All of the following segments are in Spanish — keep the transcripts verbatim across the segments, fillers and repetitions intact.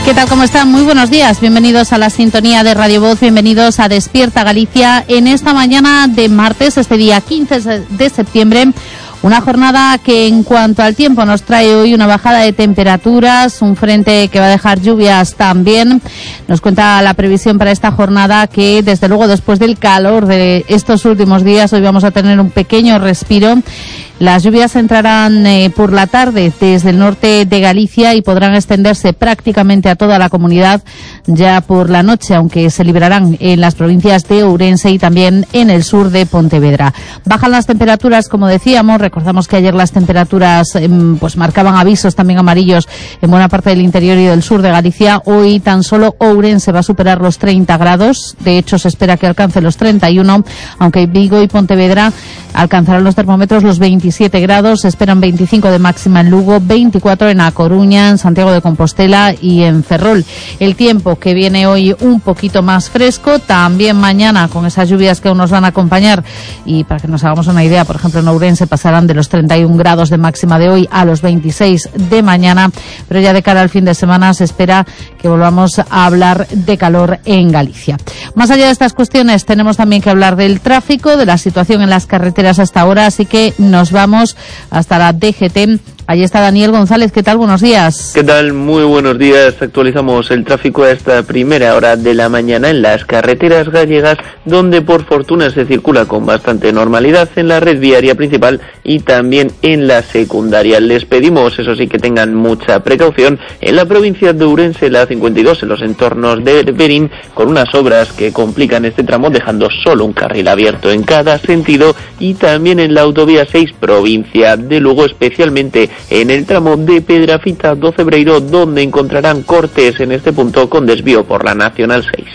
¿Qué tal? ¿Cómo están? Muy buenos días. Bienvenidos a la sintonía de Radio Voz. Bienvenidos a Despierta Galicia en esta mañana de martes, este día quince de septiembre. Una jornada que en cuanto al tiempo nos trae hoy una bajada de temperaturas, un frente que va a dejar lluvias también. Nos cuenta la previsión para esta jornada que desde luego después del calor de estos últimos días hoy vamos a tener un pequeño respiro. Las lluvias entrarán eh, por la tarde desde el norte de Galicia y podrán extenderse prácticamente a toda la comunidad ya por la noche, aunque se librarán en las provincias de Ourense y también en el sur de Pontevedra. Bajan las temperaturas, como decíamos. Recordamos que ayer las temperaturas eh, pues marcaban avisos también amarillos en buena parte del interior y del sur de Galicia. Hoy tan solo Ourense va a superar los treinta grados. De hecho, se espera que alcance los treinta y uno, aunque Vigo y Pontevedra alcanzarán los termómetros los veintisiete grados. Se esperan veinticinco de máxima en Lugo, veinticuatro en A Coruña, en Santiago de Compostela y en Ferrol. El tiempo que viene hoy un poquito más fresco, también mañana con esas lluvias que aún nos van a acompañar, y para que nos hagamos una idea, por ejemplo en Ourense pasarán de los treinta y un grados de máxima de hoy a los veintiséis de mañana, pero ya de cara al fin de semana se espera que volvamos a hablar de calor en Galicia. Más allá de estas cuestiones tenemos también que hablar del tráfico, de la situación en las carreteras hasta ahora, así que nos vamos hasta la D G T. Allí está Daniel González. ¿Qué tal? Buenos días. ¿Qué tal? Muy buenos días. Actualizamos el tráfico a esta primera hora de la mañana en las carreteras gallegas, donde por fortuna se circula con bastante normalidad en la red viaria principal y también en la secundaria. Les pedimos, eso sí, que tengan mucha precaución en la provincia de Ourense, la cincuenta y dos, en los entornos de Berín, con unas obras que complican este tramo, dejando solo un carril abierto en cada sentido, y también en la autovía seis, provincia de Lugo, especialmente en el tramo de Pedrafita do Cebreiro, donde encontrarán cortes en este punto con desvío por la Nacional seis.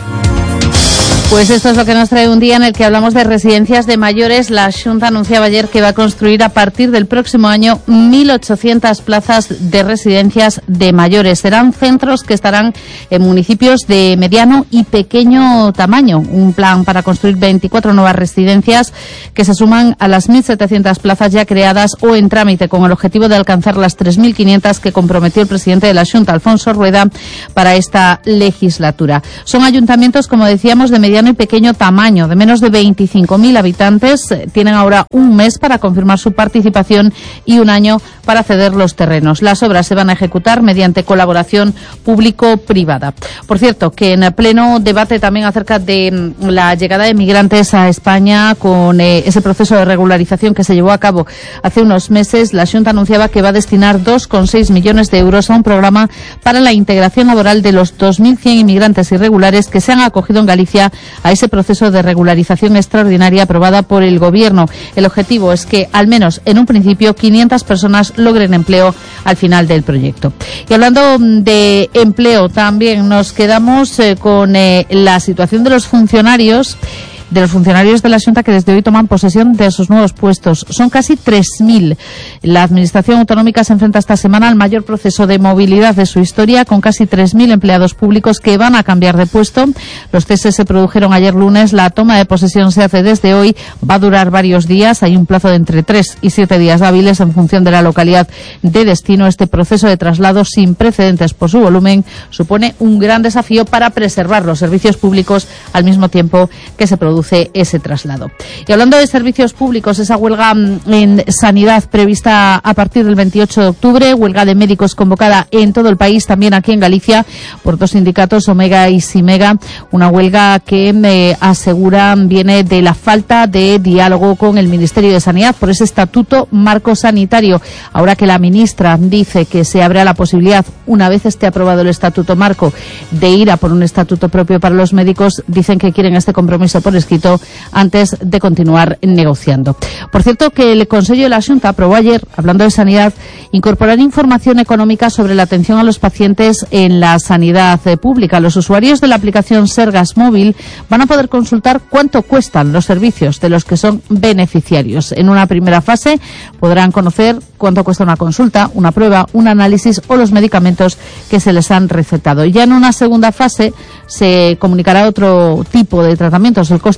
Pues esto es lo que nos trae un día en el que hablamos de residencias de mayores. La Xunta anunciaba ayer que va a construir a partir del próximo año mil ochocientas plazas de residencias de mayores. Serán centros que estarán en municipios de mediano y pequeño tamaño. Un plan para construir veinticuatro nuevas residencias que se suman a las mil setecientas plazas ya creadas o en trámite, con el objetivo de alcanzar las tres mil quinientas que comprometió el presidente de la Xunta, Alfonso Rueda, para esta legislatura. Son ayuntamientos, como decíamos, de mediano y pequeño tamaño, de menos de veinticinco mil habitantes. Tienen ahora un mes para confirmar su participación y un año para ceder los terrenos. Las obras se van a ejecutar mediante colaboración público-privada. Por cierto, que en pleno debate también acerca de la llegada de migrantes a España, con eh, ese proceso de regularización que se llevó a cabo hace unos meses, la Xunta anunciaba que va a destinar dos coma seis millones de euros a un programa para la integración laboral de los dos mil cien inmigrantes irregulares que se han acogido en Galicia a ese proceso de regularización extraordinaria aprobada por el Gobierno. El objetivo es que, al menos en un principio, quinientas personas logren empleo al final del proyecto. Y hablando de empleo, también nos quedamos eh, con eh, la situación de los funcionarios de los funcionarios de la Xunta que desde hoy toman posesión de sus nuevos puestos. Son casi tres mil. La Administración Autonómica se enfrenta esta semana al mayor proceso de movilidad de su historia, con casi tres mil empleados públicos que van a cambiar de puesto. Los ceses se produjeron ayer lunes. La toma de posesión se hace desde hoy. Va a durar varios días. Hay un plazo de entre tres y siete días hábiles en función de la localidad de destino. Este proceso de traslado, sin precedentes por su volumen, supone un gran desafío para preservar los servicios públicos al mismo tiempo que se produce ese traslado. Y hablando de servicios públicos, esa huelga en sanidad prevista a partir del veintiocho de octubre, huelga de médicos convocada en todo el país, también aquí en Galicia, por dos sindicatos, Omega y Simega, una huelga que me aseguran viene de la falta de diálogo con el Ministerio de Sanidad por ese estatuto marco sanitario. Ahora que la ministra dice que se abre la posibilidad, una vez esté aprobado el estatuto marco, de ir a por un estatuto propio para los médicos, dicen que quieren este compromiso por escrito antes de continuar negociando. Por cierto, que el Consejo de la Xunta aprobó ayer, hablando de sanidad, incorporar información económica sobre la atención a los pacientes en la sanidad pública. Los usuarios de la aplicación Sergas Móvil van a poder consultar cuánto cuestan los servicios de los que son beneficiarios. En una primera fase podrán conocer cuánto cuesta una consulta, una prueba, un análisis o los medicamentos que se les han recetado. Y ya en una segunda fase se comunicará otro tipo de tratamientos, el coste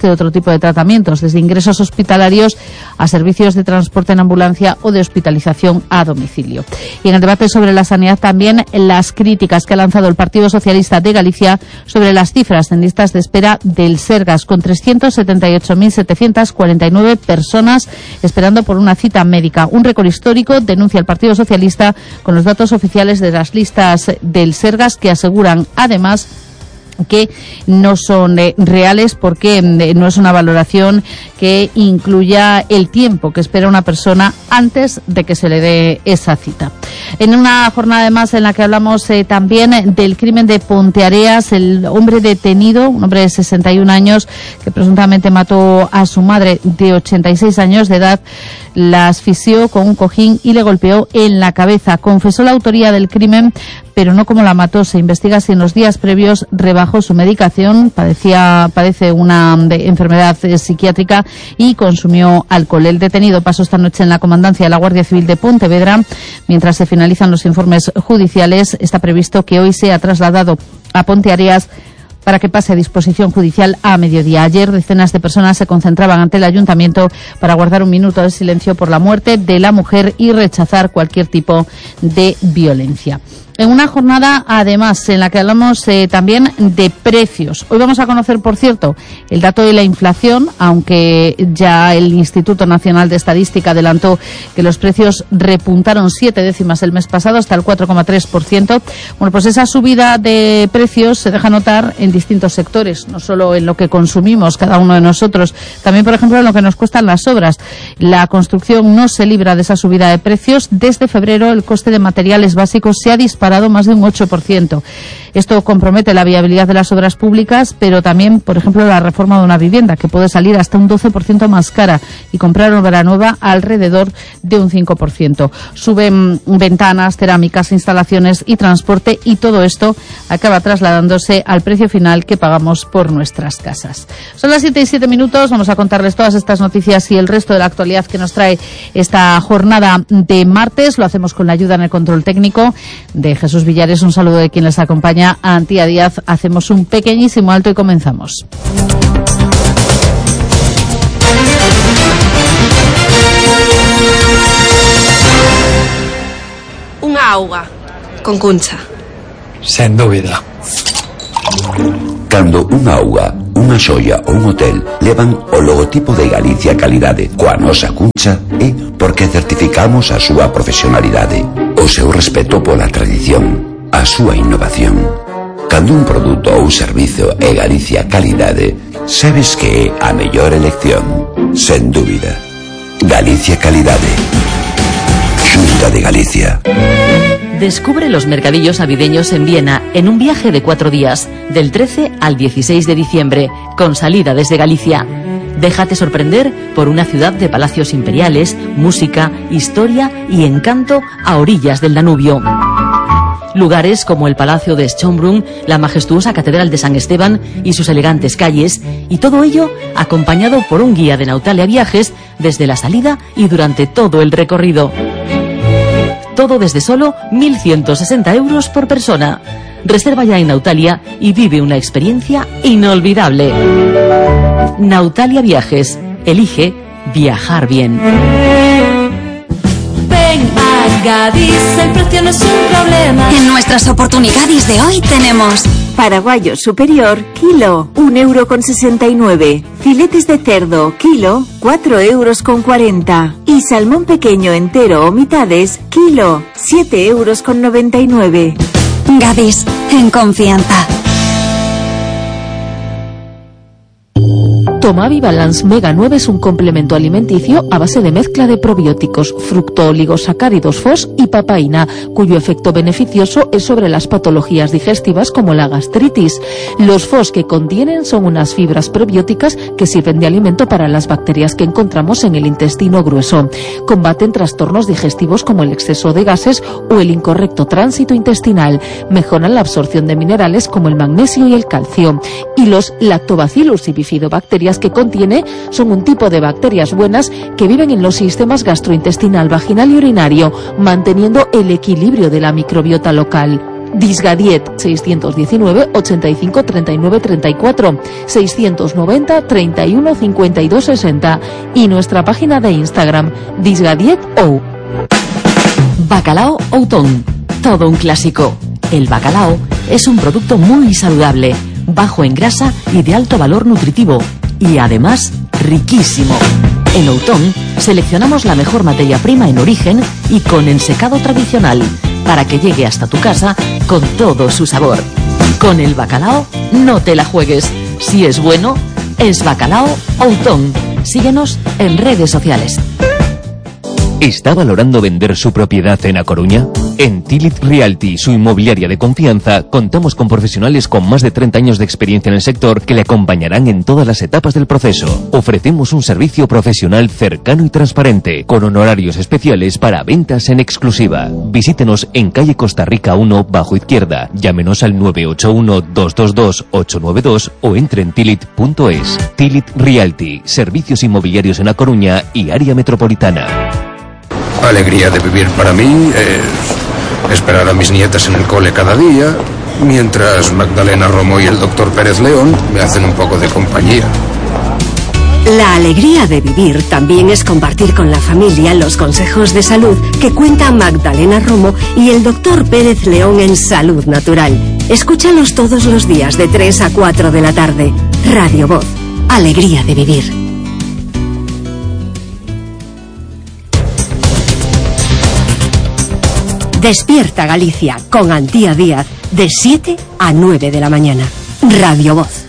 este otro tipo de tratamientos, desde ingresos hospitalarios a servicios de transporte en ambulancia o de hospitalización a domicilio. Y en el debate sobre la sanidad también las críticas que ha lanzado el Partido Socialista de Galicia sobre las cifras en listas de espera del Sergas, con trescientas setenta y ocho mil setecientas cuarenta y nueve personas esperando por una cita médica. Un récord histórico, denuncia el Partido Socialista, con los datos oficiales de las listas del Sergas, que aseguran además que no son eh, reales, porque eh, no es una valoración que incluya el tiempo que espera una persona antes de que se le dé esa cita. En una jornada además en la que hablamos eh, también del crimen de Ponteareas, el hombre detenido, un hombre de sesenta y un años que presuntamente mató a su madre de ochenta y seis años de edad, la asfixió con un cojín y le golpeó en la cabeza. Confesó la autoría del crimen, pero no cómo la mató. Se investiga si en los días previos rebajó su medicación, padecía, padece una de, enfermedad eh, psiquiátrica y consumió alcohol. El detenido pasó esta noche en la comandancia de la Guardia Civil de Pontevedra. Mientras se finalizan los informes judiciales, está previsto que hoy sea trasladado a Ponteareas para que pase a disposición judicial a mediodía. Ayer decenas de personas se concentraban ante el ayuntamiento para guardar un minuto de silencio por la muerte de la mujer y rechazar cualquier tipo de violencia. En una jornada, además, en la que hablamos eh, también de precios. Hoy vamos a conocer, por cierto, el dato de la inflación, aunque ya el Instituto Nacional de Estadística adelantó que los precios repuntaron siete décimas el mes pasado hasta el cuatro coma tres por ciento. Bueno, pues esa subida de precios se deja notar en distintos sectores, no solo en lo que consumimos cada uno de nosotros, también, por ejemplo, en lo que nos cuestan las obras. La construcción no se libra de esa subida de precios. Desde febrero, el coste de materiales básicos se ha disparado más de un ocho por ciento. Esto compromete la viabilidad de las obras públicas, pero también, por ejemplo, la reforma de una vivienda, que puede salir hasta un doce por ciento más cara, y comprar obra nueva alrededor de un cinco por ciento. Suben ventanas, cerámicas, instalaciones y transporte, y todo esto acaba trasladándose al precio final que pagamos por nuestras casas. Son las siete y siete minutos, vamos a contarles todas estas noticias y el resto de la actualidad que nos trae esta jornada de martes. Lo hacemos con la ayuda en el control técnico de Jesús Villares. Un saludo de quien les acompaña, a Antía Díaz. Hacemos un pequeñísimo alto y comenzamos. Unha auga con Cuncha. Sen dúbida. Cando unha auga, unha xoia ou un hotel levan o logotipo de Galicia Calidade coa nosa Cuncha, é porque certificamos a súa profesionalidade, o seu respeto pola tradición, a súa innovación. Cando un produto ou servizo é Galicia Calidade, sabes que é a mellor elección, sen dúbida. Galicia Calidade. Xunta de Galicia. Descubre los mercadillos navideños en Viena en un viaje de cuatro días, del trece al dieciséis de diciembre, con salida desde Galicia. Déjate sorprender por una ciudad de palacios imperiales, música, historia y encanto a orillas del Danubio. Lugares como el Palacio de Schönbrunn, la majestuosa Catedral de San Esteban y sus elegantes calles, y todo ello acompañado por un guía de Nautalia Viajes desde la salida y durante todo el recorrido. Todo desde solo mil ciento sesenta euros por persona. Reserva ya en Nautalia y vive una experiencia inolvidable. Nautalia Viajes. Elige viajar bien. Ven a Gadis, el precio no es un problema. En nuestras oportunidades de hoy tenemos paraguayo superior, kilo, un euro con sesenta y nueve. Filetes de cerdo, kilo, cuatro euros con cuarenta. Y salmón pequeño entero o mitades, kilo, siete euros con noventa y nueve. Gadis, en confianza. Tomavi Balance Mega nueve es un complemento alimenticio a base de mezcla de probióticos, fructooligosacáridos F O S y papaína, cuyo efecto beneficioso es sobre las patologías digestivas como la gastritis. Los F O S que contienen son unas fibras probióticas que sirven de alimento para las bacterias que encontramos en el intestino grueso. Combaten trastornos digestivos como el exceso de gases o el incorrecto tránsito intestinal. Mejoran la absorción de minerales como el magnesio y el calcio. Y los Lactobacillus y bifidobacterias que contiene son un tipo de bacterias buenas que viven en los sistemas gastrointestinal, vaginal y urinario, manteniendo el equilibrio de la microbiota local. Disgadiet seiscientos diecinueve ochenta y cinco treinta y nueve treinta y cuatro, seiscientos noventa treinta y uno cincuenta y dos sesenta y nuestra página de Instagram Disgadiet O. Bacalao Outón, todo un clásico. El bacalao es un producto muy saludable, bajo en grasa y de alto valor nutritivo, y además riquísimo. En Outón seleccionamos la mejor materia prima en origen y con ensecado tradicional, para que llegue hasta tu casa con todo su sabor. Con el bacalao no te la juegues. Si es bueno, es Bacalao Outón. Síguenos en redes sociales. ¿Está valorando vender su propiedad en A Coruña? En Tilit Realty, su inmobiliaria de confianza, contamos con profesionales con más de treinta años de experiencia en el sector que le acompañarán en todas las etapas del proceso. Ofrecemos un servicio profesional cercano y transparente, con honorarios especiales para ventas en exclusiva. Visítenos en calle Costa Rica uno, bajo izquierda. Llámenos al nueve ocho uno, dos dos dos, ocho nueve dos o entre en tilit punto es. Tilit Realty, servicios inmobiliarios en A Coruña y área metropolitana. Alegría de vivir para mí es esperar a mis nietas en el cole cada día, mientras Magdalena Romo y el doctor Pérez León me hacen un poco de compañía. La alegría de vivir también es compartir con la familia los consejos de salud que cuenta Magdalena Romo y el doctor Pérez León en Salud Natural. Escúchalos todos los días de tres a cuatro de la tarde. Radio Voz. Alegría de vivir. Despierta Galicia con Antía Díaz de siete a nueve de la mañana. Radio Voz.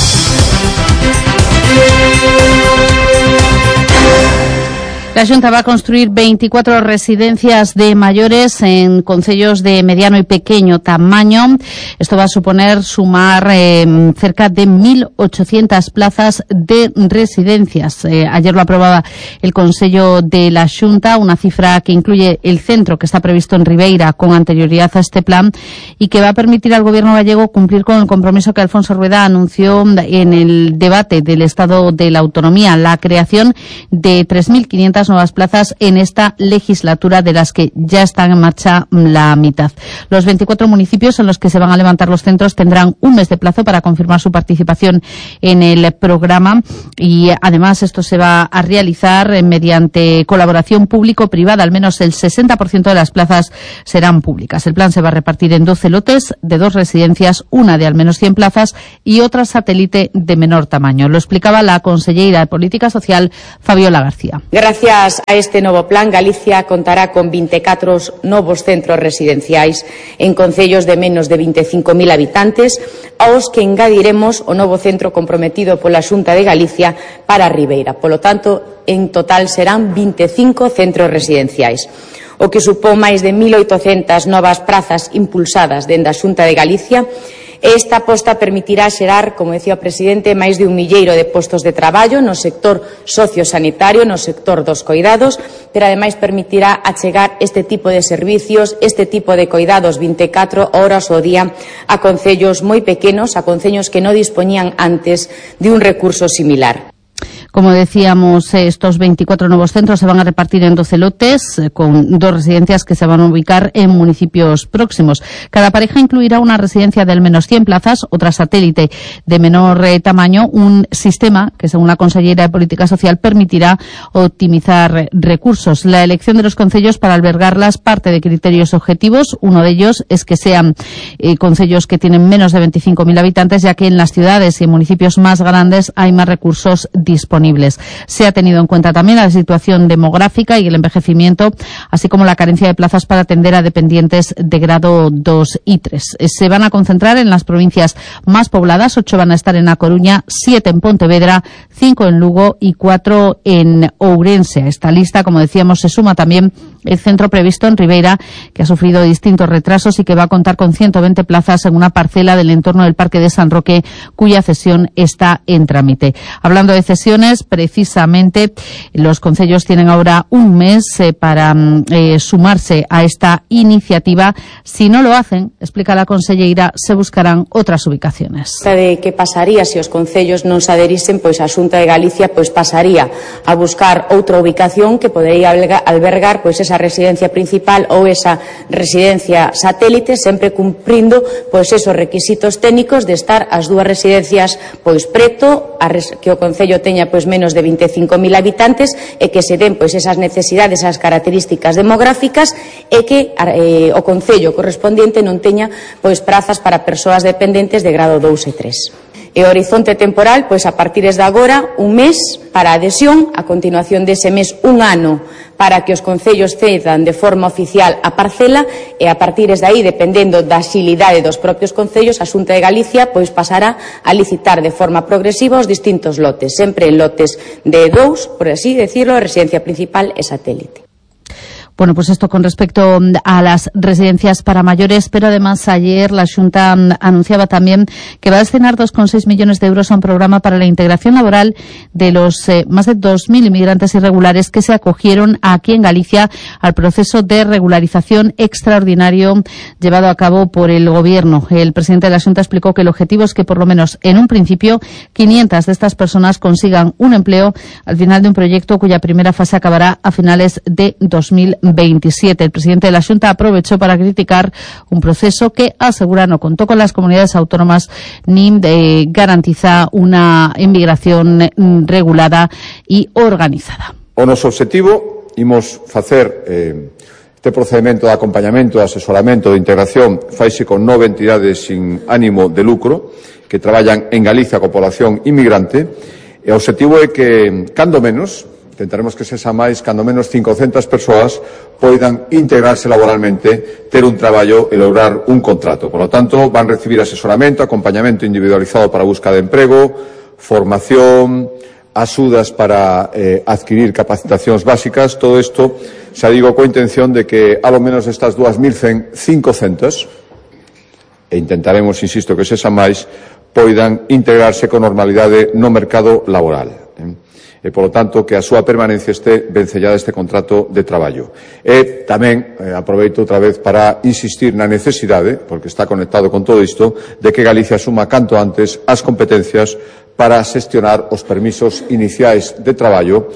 La Xunta va a construir veinticuatro residencias de mayores en concellos de mediano y pequeño tamaño. Esto va a suponer sumar eh, cerca de mil ochocientas plazas de residencias. Eh, ayer lo aprobaba el Consello de la Xunta, una cifra que incluye el centro que está previsto en Ribeira con anterioridad a este plan y que va a permitir al Gobierno gallego cumplir con el compromiso que Alfonso Rueda anunció en el debate del Estado de la Autonomía, la creación de tres mil quinientas nuevas plazas en esta legislatura, de las que ya están en marcha la mitad. Los veinticuatro municipios en los que se van a levantar los centros tendrán un mes de plazo para confirmar su participación en el programa y además esto se va a realizar mediante colaboración público-privada. Al menos el sesenta por ciento de las plazas serán públicas. El plan se va a repartir en doce lotes de dos residencias, una de al menos cien plazas y otra satélite de menor tamaño. Lo explicaba la consellera de Política Social, Fabiola García. Gracias a este novo plan, Galicia contará con veinticuatro novos centros residenciais en concellos de menos de veinticinco mil habitantes, aos que engadiremos o novo centro comprometido pola Xunta de Galicia para Ribeira. Polo tanto, en total serán veinticinco centros residenciais, o que supón máis de mil oitocentas novas prazas impulsadas dende a Xunta de Galicia. Esta aposta permitirá xerar, como decía o presidente, máis de un milleiro de postos de traballo no sector sociosanitario, no sector dos coidados, pero ademais permitirá achegar este tipo de servicios, este tipo de coidados veinticuatro horas ao día a concellos moi pequenos, a concellos que non dispoñían antes de un recurso similar. Como decíamos, estos veinticuatro nuevos centros se van a repartir en doce lotes, con dos residencias que se van a ubicar en municipios próximos. Cada pareja incluirá una residencia de al menos cien plazas, otra satélite de menor eh, tamaño, un sistema que, según la consellera de Política Social, permitirá optimizar recursos. La elección de los concellos para albergarlas parte de criterios objetivos. Uno de ellos es que sean eh, concellos que tienen menos de veinticinco mil habitantes, ya que en las ciudades y en municipios más grandes hay más recursos disponibles. Se ha tenido en cuenta también la situación demográfica y el envejecimiento, así como la carencia de plazas para atender a dependientes de grado dos y tres. Se van a concentrar en las provincias más pobladas, ocho van a estar en A Coruña, siete en Pontevedra, cinco en Lugo y cuatro en Ourense. A esta lista, como decíamos, se suma también el centro previsto en Ribeira, que ha sufrido distintos retrasos y que va a contar con ciento veinte plazas en una parcela del entorno del Parque de San Roque, cuya cesión está en trámite. Hablando de cesiones, precisamente los concellos tienen ahora un mes eh, para eh, sumarse a esta iniciativa. Si no lo hacen, explica la conselleira, se buscarán otras ubicaciones. De que pasaría se os concellos non se aderisen, pois a Xunta de Galicia pois pasaría a buscar outra ubicación que podería albergar pois esa esa residencia principal ou esa residencia satélite, sempre cumprindo pois esos requisitos técnicos de estar as dúas residencias pois preto, a res, que o Concello teña pois menos de vinte e cinco mil habitantes e que se den pois esas necesidades, esas características demográficas e que eh, o Concello correspondiente non teña pois prazas para persoas dependentes de grado dous e tres. E o horizonte temporal, pois a partir de agora, un mes para a adhesión, a continuación dese mes un ano para que os concellos cedan de forma oficial a parcela e a partir de aí, dependendo da xilidade dos propios concellos, a Xunta de Galicia pois pasará a licitar de forma progresiva os distintos lotes, sempre en lotes de dous, por así decirlo, residencia principal e satélite. Bueno, pues esto con respecto a las residencias para mayores, pero además ayer la Xunta anunciaba también que va a destinar dos coma seis millones de euros a un programa para la integración laboral de los eh, más de dos mil inmigrantes irregulares que se acogieron aquí en Galicia al proceso de regularización extraordinario llevado a cabo por el Gobierno. El presidente de la Xunta explicó que el objetivo es que por lo menos en un principio quinientas de estas personas consigan un empleo al final de un proyecto cuya primera fase acabará a finales de dos mil veintisiete. El presidente de la Xunta aprovechó para criticar un proceso que, asegura, no contó con las comunidades autónomas ni eh, garantiza una inmigración regulada y organizada. O noso objetivo, imos facer eh, este procedimento de acompañamento, de asesoramento, de integración, faise con nove entidades sin ánimo de lucro que traballan en Galicia con población inmigrante, e o objetivo é que, cando menos, tentaremos que sexa máis, cando menos cincocentas persoas poidan integrarse laboralmente, ter un traballo e lograr un contrato. Por lo tanto, van recibir asesoramento, acompañamento individualizado para a busca de emprego, formación, axudas para eh, adquirir capacitacións básicas. Todo isto, xa digo, coa intención de que, alo menos estas dúas mil cen, cincocentas, e intentaremos, insisto, que sexa máis, poidan integrarse con normalidade no mercado laboral. E, polo tanto, que a súa permanencia este vencellada este contrato de traballo. E tamén eh, aproveito outra vez para insistir na necesidade, porque está conectado con todo isto, de que Galicia asuma canto antes as competencias para xestionar os permisos iniciais de traballo.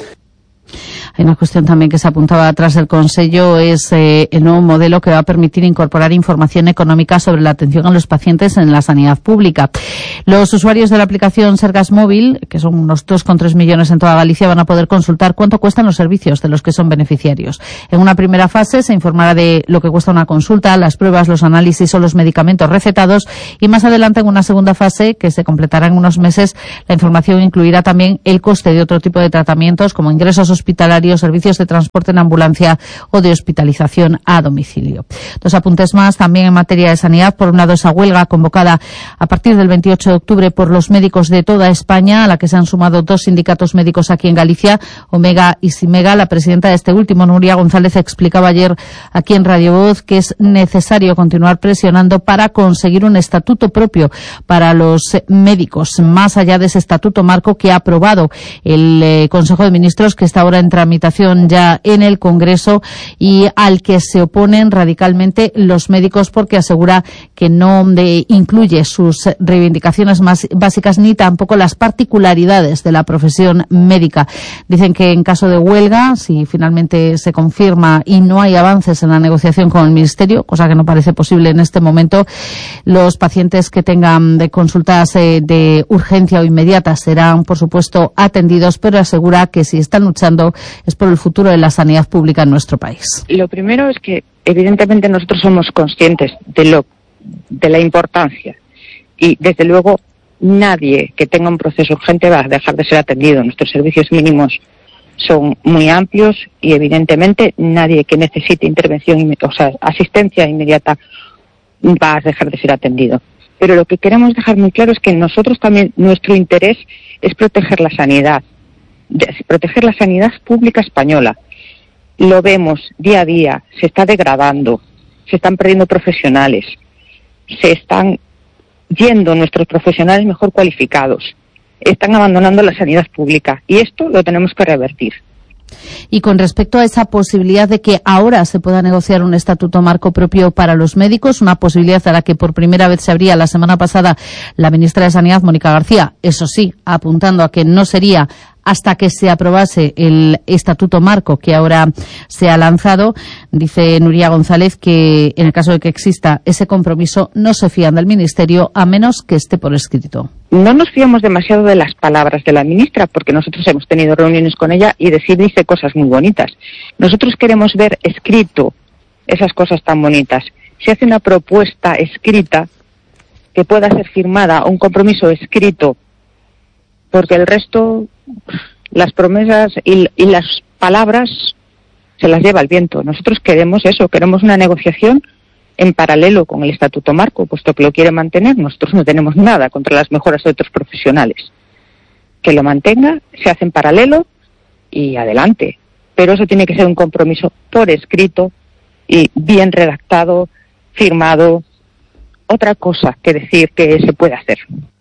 Hay una cuestión también que se apuntaba atrás del Consello, es eh, el nuevo modelo que va a permitir incorporar información económica sobre la atención a los pacientes en la sanidad pública. Los usuarios de la aplicación Sergas Móvil, que son unos dos coma tres millones en toda Galicia, van a poder consultar cuánto cuestan los servicios de los que son beneficiarios. En una primera fase se informará de lo que cuesta una consulta, las pruebas, los análisis o los medicamentos recetados, y más adelante, en una segunda fase, que se completará en unos meses, la información incluirá también el coste de otro tipo de tratamientos, como ingresos hospitalarios, servicios de transporte en ambulancia o de hospitalización a domicilio. Dos apuntes más también en materia de sanidad. Por un lado, esa huelga convocada a partir del veintiocho de octubre por los médicos de toda España, a la que se han sumado dos sindicatos médicos aquí en Galicia, Omega y Simega. La presidenta de este último, Nuria González, explicaba ayer aquí en Radio Voz que es necesario continuar presionando para conseguir un estatuto propio para los médicos, más allá de ese estatuto marco que ha aprobado el eh, Consejo de Ministros, que está ahora en tramitación ya en el Congreso y al que se oponen radicalmente los médicos, porque asegura que no de, incluye sus reivindicaciones más básicas ni tampoco las particularidades de la profesión médica. Dicen que en caso de huelga, si finalmente se confirma y no hay avances en la negociación con el Ministerio, cosa que no parece posible en este momento, los pacientes que tengan de consultas eh, de urgencia o inmediata serán, por supuesto, atendidos, pero asegura que si están luchando es por el futuro de la sanidad pública en nuestro país. Lo primero es que evidentemente nosotros somos conscientes de lo de la importancia y desde luego nadie que tenga un proceso urgente va a dejar de ser atendido. Nuestros servicios mínimos son muy amplios y evidentemente nadie que necesite intervención, o sea, asistencia inmediata va a dejar de ser atendido. Pero lo que queremos dejar muy claro es que nosotros también, nuestro interés es proteger la sanidad. De proteger la sanidad pública española. Lo vemos día a día, se está degradando, se están perdiendo profesionales, se están yendo nuestros profesionales mejor cualificados, están abandonando la sanidad pública y esto lo tenemos que revertir. Y con respecto a esa posibilidad de que ahora se pueda negociar un estatuto marco propio para los médicos, una posibilidad a la que por primera vez se abría la semana pasada la ministra de Sanidad, Mónica García, eso sí, apuntando a que no sería hasta que se aprobase el Estatuto Marco que ahora se ha lanzado. Dice Nuria González que en el caso de que exista ese compromiso no se fían del Ministerio a menos que esté por escrito. No nos fiamos demasiado de las palabras de la ministra, porque nosotros hemos tenido reuniones con ella y decir dice cosas muy bonitas. Nosotros queremos ver escrito esas cosas tan bonitas. Si hace una propuesta escrita que pueda ser firmada, un compromiso escrito, porque el resto, las promesas y, y las palabras se las lleva el viento. Nosotros queremos eso, queremos una negociación en paralelo con el Estatuto Marco, puesto que lo quiere mantener. Nosotros no tenemos nada contra las mejoras de otros profesionales. Que lo mantenga, se hace en paralelo y adelante. Pero eso tiene que ser un compromiso por escrito y bien redactado, firmado. Otra cosa que decir que se puede hacer.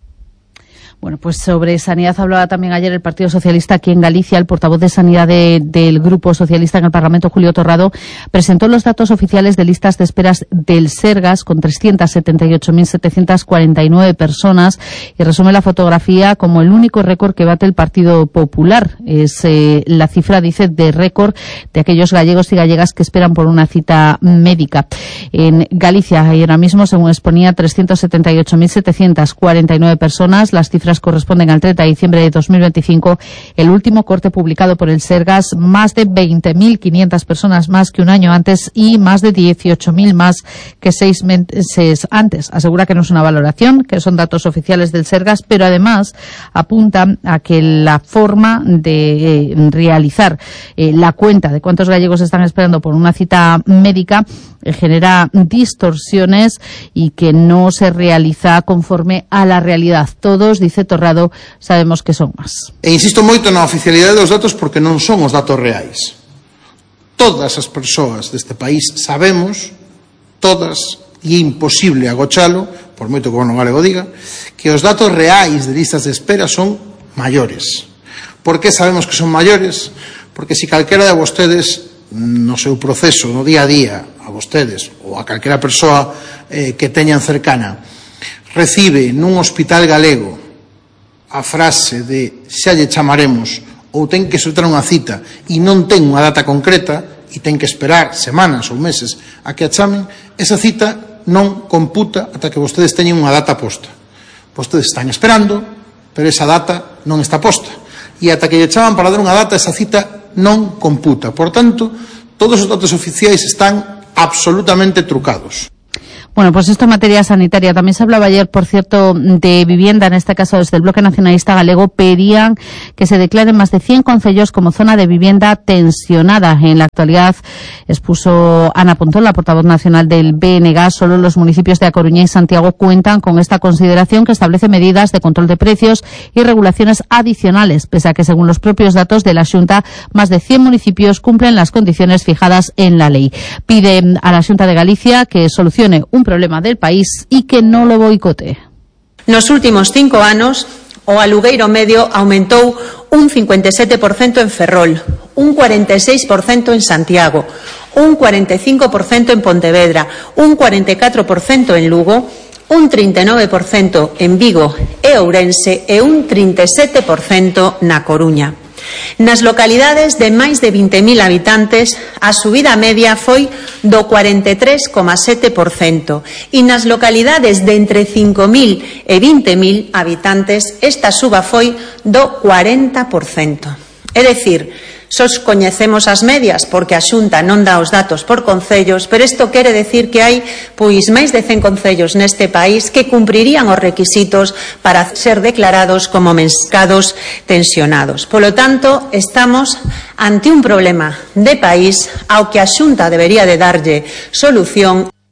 Bueno, pues sobre sanidad hablaba también ayer el Partido Socialista aquí en Galicia. El portavoz de Sanidad de, del Grupo Socialista en el Parlamento, Julio Torrado, presentó los datos oficiales de listas de esperas del Sergas con trescientas setenta y ocho mil setecientas cuarenta y nueve personas y resume la fotografía como el único récord que bate el Partido Popular. Es eh, la cifra, dice, de récord de aquellos gallegos y gallegas que esperan por una cita médica. En Galicia, y ahora mismo, según exponía, trescientas setenta y ocho mil setecientas cuarenta y nueve personas. Las cifras corresponden al treinta de diciembre de dos mil veinticinco, el último corte publicado por el Sergas, más de veinte mil quinientas personas más que un año antes y más de dieciocho mil más que seis meses antes. Asegura que no es una valoración, que son datos oficiales del Sergas, pero además apunta a que la forma de eh, realizar eh, la cuenta de cuántos gallegos están esperando por una cita médica eh, genera distorsiones y que no se realiza conforme a la realidad. Todos, dice Torrado, sabemos que son máis. E insisto moito na oficialidade dos datos porque non son os datos reais. Todas as persoas deste país sabemos, todas, e é imposible agochalo, por moito que o non galego diga, que os datos reais de listas de espera son maiores. Por que sabemos que son maiores? Porque se calquera de vostedes no seu proceso, no día a día, a vostedes ou a calquera persoa eh, que teñan cercana, recibe nun hospital galego a frase de xa lle chamaremos ou ten que soltar unha cita e non ten unha data concreta e ten que esperar semanas ou meses a que a chamen, esa cita non computa ata que vostedes teñen unha data posta. Vostedes están esperando, pero esa data non está posta. E ata que lle chaman para dar unha data, esa cita non computa. Por tanto, todos os datos oficiais están absolutamente trucados. Bueno, pues esto en materia sanitaria. También se hablaba ayer, por cierto, de vivienda. En este caso, desde el Bloque Nacionalista Galego, pedían que se declaren más de cien concellos como zona de vivienda tensionada. En la actualidad, expuso Ana Pontón, la portavoz nacional del B N G. Solo los municipios de A Coruña y Santiago cuentan con esta consideración que establece medidas de control de precios y regulaciones adicionales, pese a que, según los propios datos de la Xunta, más de cien municipios cumplen las condiciones fijadas en la ley. Pide a la Xunta de Galicia que solucione un problema del país e que non lo boicote. Nos últimos cinco anos, o alugueiro medio aumentou un cincuenta e sete por cento en Ferrol, un cuarenta e seis por cento en Santiago, un cuarenta e cinco por cento en Pontevedra, un cuarenta e catro por cento en Lugo, un trinta e nove por cento en Vigo e Ourense e un trinta e sete por cento na Coruña. Nas localidades de máis de vinte mil habitantes, a subida media foi do cuarenta e tres coma sete por cento e nas localidades de entre cinco mil e vinte mil habitantes, esta suba foi do cuarenta por cento. É dicir, Sos coñecemos as medias porque a Xunta non dá os datos por concellos, pero isto quere decir que hai pois máis de cen concellos neste país que cumprirían os requisitos para ser declarados como mercados tensionados. Polo tanto, estamos ante un problema de país ao que a Xunta debería de darlle solución